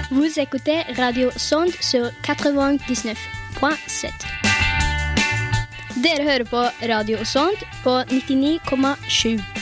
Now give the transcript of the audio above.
Vous écoutez Radio Sonde sur 99,7. Dere hører på Radio Sonde på 99,7.